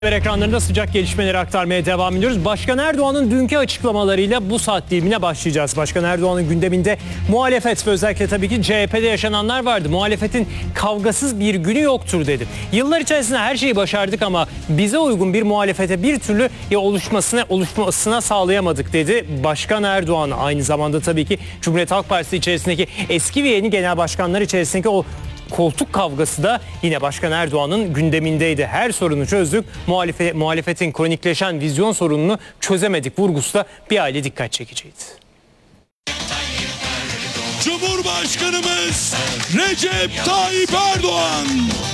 Ekranlarında sıcak gelişmeleri aktarmaya devam ediyoruz. Başkan Erdoğan'ın dünkü açıklamalarıyla bu saat dilimine başlayacağız. Başkan Erdoğan'ın gündeminde muhalefet ve özellikle tabii ki CHP'de yaşananlar vardı. Muhalefetin kavgasız bir günü yoktur dedi. Yıllar içerisinde her şeyi başardık ama bize uygun bir muhalefete bir türlü oluşmasına sağlayamadık dedi. Başkan Erdoğan aynı zamanda tabii ki Cumhuriyet Halk Partisi içerisindeki eski ve yeni genel başkanlar içerisindeki o koltuk kavgası da yine Başkan Erdoğan'ın gündemindeydi. Her sorunu çözdük. Muhalefetin kronikleşen vizyon sorununu çözemedik vurgusu da bir aile dikkat çekiciydi. Cumhurbaşkanımız Recep Tayyip Erdoğan.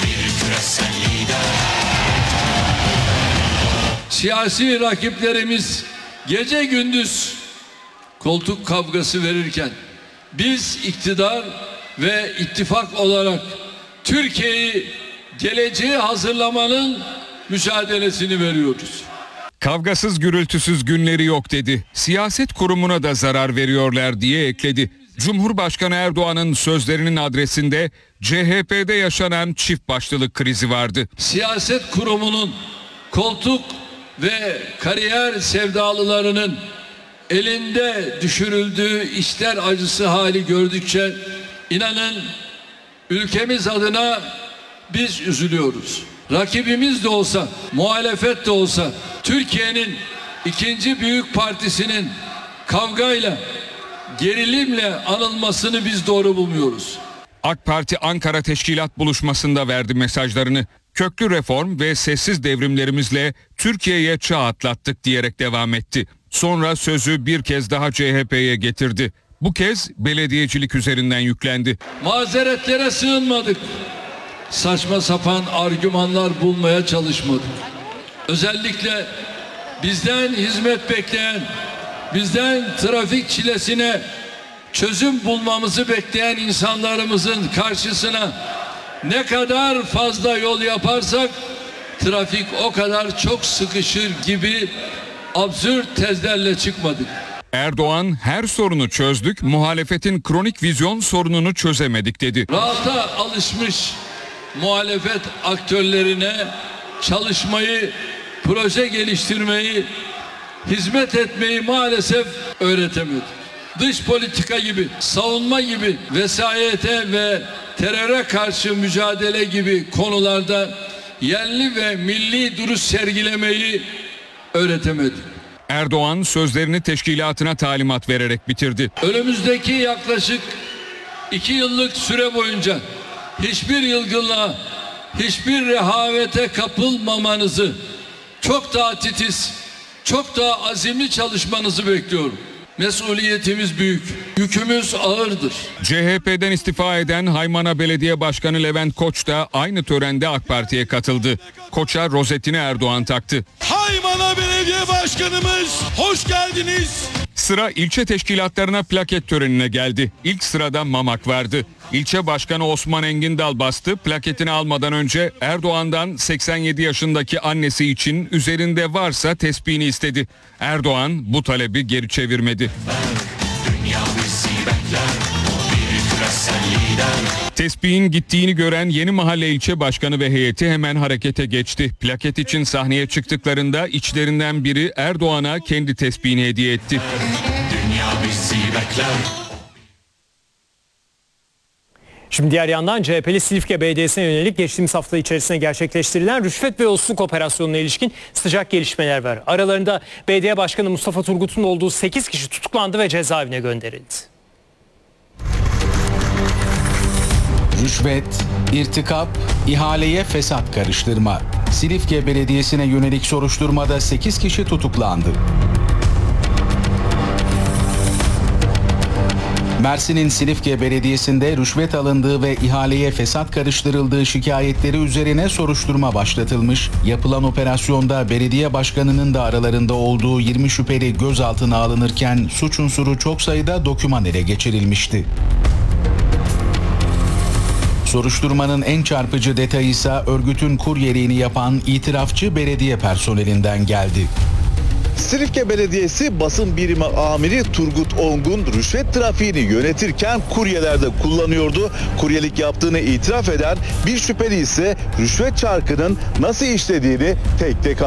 Siyasi rakiplerimiz gece gündüz koltuk kavgası verirken biz iktidar ve ittifak olarak Türkiye'yi geleceğe hazırlamanın mücadelesini veriyoruz. Kavgasız gürültüsüz günleri yok dedi. Siyaset kurumuna da zarar veriyorlar diye ekledi. Cumhurbaşkanı Erdoğan'ın sözlerinin adresinde CHP'de yaşanan çift başlılık krizi vardı. Siyaset kurumunun koltuk ve kariyer sevdalılarının elinde düşürüldüğü işler acısı hali gördükçe İnanın ülkemiz adına biz üzülüyoruz. Rakibimiz de olsa, muhalefet de olsa Türkiye'nin ikinci büyük partisinin kavgayla, gerilimle anılmasını biz doğru bulmuyoruz. AK Parti Ankara Teşkilat Buluşması'nda verdi mesajlarını. Köklü reform ve sessiz devrimlerimizle Türkiye'ye çağ atlattık diyerek devam etti. Sonra sözü bir kez daha CHP'ye getirdi. Bu kez belediyecilik üzerinden yüklendi. Mazeretlere sığınmadık. Saçma sapan argümanlar bulmaya çalışmadık. Özellikle bizden hizmet bekleyen, bizden trafik çilesine çözüm bulmamızı bekleyen insanlarımızın karşısına ne kadar fazla yol yaparsak trafik o kadar çok sıkışır gibi absürt tezlerle çıkmadık. Erdoğan her sorunu çözdük, muhalefetin kronik vizyon sorununu çözemedik dedi. Rahata alışmış muhalefet aktörlerine çalışmayı, proje geliştirmeyi, hizmet etmeyi maalesef öğretemedik. Dış politika gibi, savunma gibi, vesayete ve teröre karşı mücadele gibi konularda yerli ve milli duruş sergilemeyi öğretemedik. Erdoğan sözlerini teşkilatına talimat vererek bitirdi. Önümüzdeki yaklaşık 2 yıllık süre boyunca hiçbir yılgınlığa, hiçbir rehavete kapılmamanızı, çok daha titiz, çok daha azimli çalışmanızı bekliyorum. Mesuliyetimiz büyük, yükümüz ağırdır. CHP'den istifa eden Haymana Belediye Başkanı Levent Koç da aynı törende AK Parti'ye katıldı. Koç'a rozetini Erdoğan taktı. Haymana Belediye Başkanımız hoş geldiniz. Sıra ilçe teşkilatlarına plaket törenine geldi. İlk sırada Mamak vardı. İlçe Başkanı Osman Engin Dalbastı plaketini almadan önce Erdoğan'dan 87 yaşındaki annesi için üzerinde varsa tespihini istedi. Erdoğan bu talebi geri çevirmedi. Tespihin gittiğini gören Yeni Mahalle İlçe Başkanı ve heyeti hemen harekete geçti. Plaket için sahneye çıktıklarında içlerinden biri Erdoğan'a kendi tespihini hediye etti. Şimdi diğer yandan CHP'li Silifke Belediyesi'ne yönelik geçtiğimiz hafta içerisinde gerçekleştirilen rüşvet ve yolsuzluk operasyonuna ilişkin sıcak gelişmeler var. Aralarında Belediye Başkanı Mustafa Turgut'un olduğu 8 kişi tutuklandı ve cezaevine gönderildi. Rüşvet, irtikap, ihaleye fesat karıştırma. Silifke Belediyesi'ne yönelik soruşturmada 8 kişi tutuklandı. Mersin'in Silifke Belediyesi'nde rüşvet alındığı ve ihaleye fesat karıştırıldığı şikayetleri üzerine soruşturma başlatılmış. Yapılan operasyonda belediye başkanının da aralarında olduğu 20 şüpheli gözaltına alınırken suç unsuru çok sayıda doküman ele geçirilmişti. Soruşturmanın en çarpıcı detayı ise örgütün kuryeliğini yapan itirafçı belediye personelinden geldi. Silifke Belediyesi basın birimi amiri Turgut Ongun rüşvet trafiğini yönetirken kuryelerde kullanıyordu. Kuryelik yaptığını itiraf eden bir şüpheli ise rüşvet çarkının nasıl işlediğini tek tek